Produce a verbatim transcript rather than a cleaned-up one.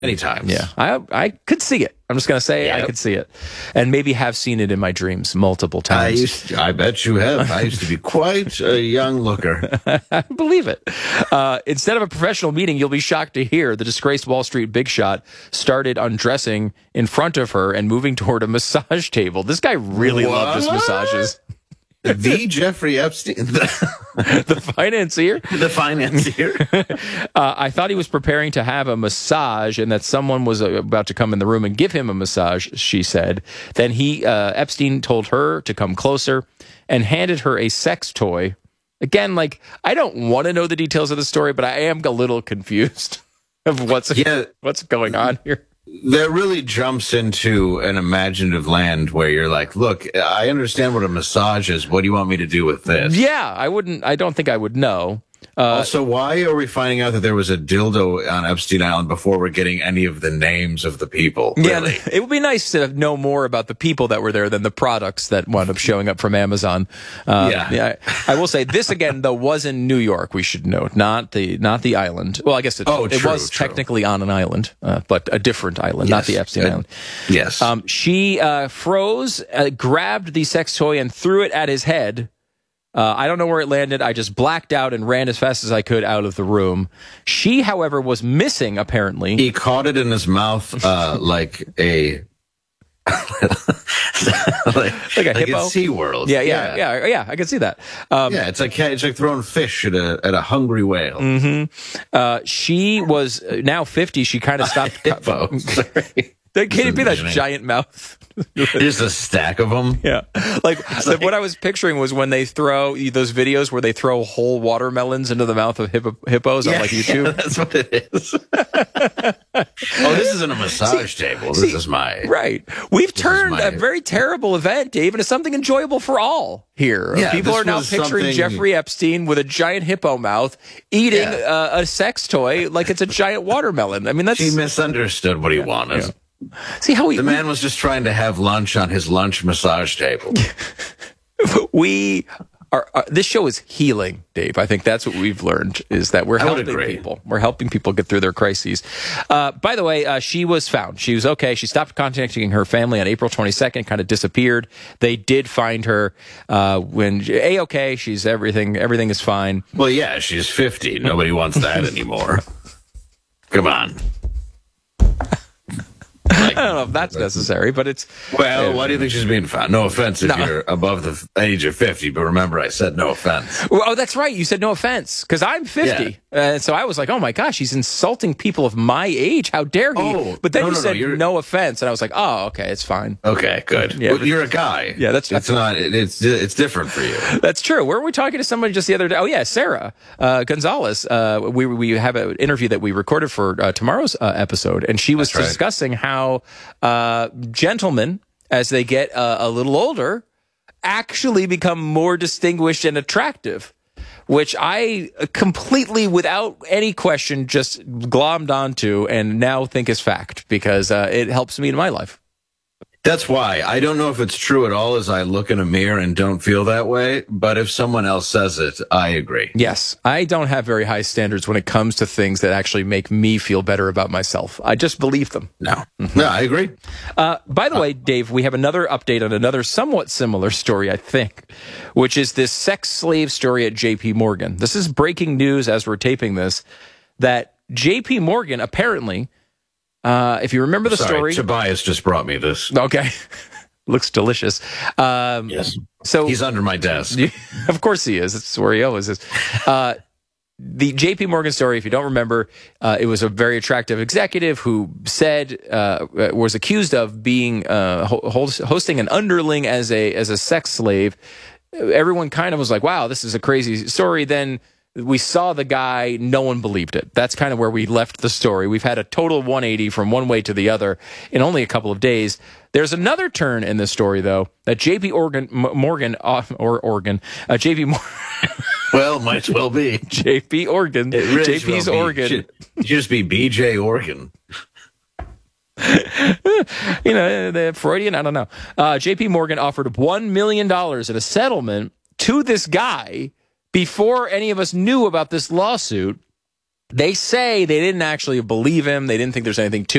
many times. Yeah, I I could see it. I'm just going to say yep. I could see it. And maybe have seen it in my dreams multiple times. I, used to, I bet you have. I used to be quite a young looker. I believe it. Uh, instead of a professional meeting, you'll be shocked to hear the disgraced Wall Street big shot started undressing in front of her and moving toward a massage table. This guy really what? loved his massages. The Jeffrey Epstein, the, the financier, the financier. uh, I thought he was preparing to have a massage, and that someone was uh, about to come in the room and give him a massage. She said. Then he, uh, Epstein, told her to come closer and handed her a sex toy. Again, like I don't want to know the details of the story, but I am a little confused of what's yeah. what's going on here. That really jumps into an imaginative land where you're like, look, I understand what a massage is. What do you want me to do with this? Yeah, I wouldn't. I don't think I would know. Uh, also, why are we finding out that there was a dildo on Epstein Island before we're getting any of the names of the people? Really? Yeah, it would be nice to know more about the people that were there than the products that wound up showing up from Amazon. Uh, yeah, yeah. I, I will say this again, though, was in New York. We should note, not the not the island. Well, I guess it, oh, it true, was true. technically on an island, uh, but a different island, yes. not the Epstein uh, Island. Yes. Um, she uh, froze, uh, grabbed the sex toy, and threw it at his head. Uh, I don't know where it landed. I just blacked out and ran as fast as I could out of the room. She, however, was missing, apparently. He caught it in his mouth uh, like a... like, like a like hippo? at SeaWorld. Yeah, yeah, yeah, yeah, yeah, I can see that. Um, yeah, it's like it's like throwing fish at a at a hungry whale. Mm-hmm. Uh, she was now fifty. She kind of stopped... hippo, sorry. Can it be that giant mouth? There's a stack of them. Yeah. Like, like what I was picturing was when they throw those videos where they throw whole watermelons into the mouth of hippo, hippos yeah, on like YouTube. Yeah, that's what it is. Oh, this isn't a massage see, table. This see, is my... Right. We've turned my, a very terrible event, Dave, into something enjoyable for all here. Yeah, People are now picturing something... Jeffrey Epstein with a giant hippo mouth eating yeah. uh, a sex toy like it's a giant watermelon. I mean, that's... She misunderstood what he yeah, wanted. Yeah. See how we, the man was just trying to have lunch on his lunch massage table. we are, are this show is healing, Dave. I think that's what we've learned is that we're helping people. We're helping people get through their crises. Uh, by the way, uh, she was found. She was okay. She stopped contacting her family on April twenty-second. Kind of disappeared. They did find her uh, when a okay. She's everything. Everything is fine. Well, yeah, she's fifty. Nobody wants that anymore. Come on. Like, I don't know if that's necessary, but it's... Well, uh, why do you think she's being found? No offense if no. you're above the age of fifty, but remember I said no offense. Well, oh, that's right. You said no offense, because I'm fifty. Yeah. Uh, so I was like, oh my gosh, he's insulting people of my age. How dare he? Oh, but then no, you no, said no, no offense, and I was like, oh, okay, it's fine. Okay, good. Yeah, well, you're a guy. Yeah, that's It's not, it's it's different for you. That's true. Where were we talking to somebody just the other day? Oh, yeah, Sarah uh, Gonzalez. Uh, we, we have an interview that we recorded for uh, tomorrow's uh, episode, and she was that's right. discussing how... Uh, gentlemen, as they get uh, a little older, actually become more distinguished and attractive, which I completely, without any question, just glommed onto and now think is fact because uh, it helps me in my life. That's why. I don't know if it's true at all as I look in a mirror and don't feel that way, but if someone else says it, I agree. Yes. I don't have very high standards when it comes to things that actually make me feel better about myself. I just believe them. No. Mm-hmm. No, I agree. Uh, by the uh, way, Dave, we have another update on another somewhat similar story, I think, which is this sex slave story at J P Morgan. This is breaking news as we're taping this, that J P Morgan apparently... Uh, if you remember the Sorry, story, Tobias just brought me this. Okay, looks delicious. Um, yes, so he's under my desk. Of course he is. That's where he always is. Uh, the J P Morgan story, if you don't remember, uh, it was a very attractive executive who said uh, was accused of being uh, hosting an underling as a as a sex slave. Everyone kind of was like, "Wow, this is a crazy story." Then we saw the guy, no one believed it. That's kind of where we left the story. We've had a total one eighty from one way to the other in only a couple of days. There's another turn in this story, though, that J P Morgan, Morgan uh, or Oregon, uh, J P Morgan. Well, might as well be. J P Oregon. Really J P's well Oregon. Should, should just be B J Oregon. You know, the Freudian, I don't know. Uh, J P Morgan offered one million dollars in a settlement to this guy before any of us knew about this lawsuit. They say they didn't actually believe him. They didn't think there's anything to